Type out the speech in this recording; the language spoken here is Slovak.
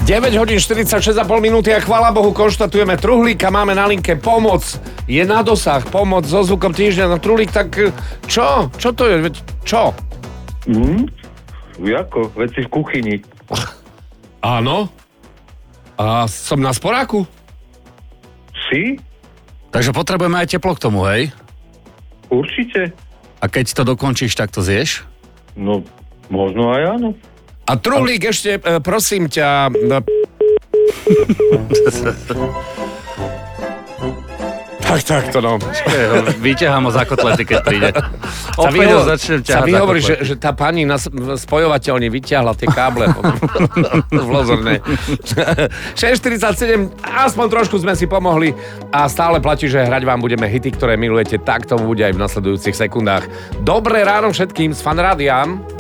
9 hodín 46,5 minúty a chvála Bohu konštatujeme Truhlíka, máme na linke pomoc. Je na dosah pomoc so zvukom týždňa na Truhlík, tak čo? Čo to je? Čo? Jako? Veci v kuchyni. Áno. A som na sporáku? Si? Takže potrebujeme aj teplo k tomu, hej? Určite. A keď to dokončíš, tak to zješ? No, možno aj áno. A Truhlík ešte, prosím ťa... Tak to no. Vyťahám ho za kotlety, keď príde. Opäť ho začnem ťahať sa vyhovorí, za kotlety. že tá pani na spojovateľni vyťahla tie káble. Vlozorné. 6:47, aspoň trošku sme si pomohli a stále platí, že hrať vám budeme hity, ktoré milujete, tak tomu bude aj v nasledujúcich sekundách. Dobré ráno všetkým z Fan Rádia.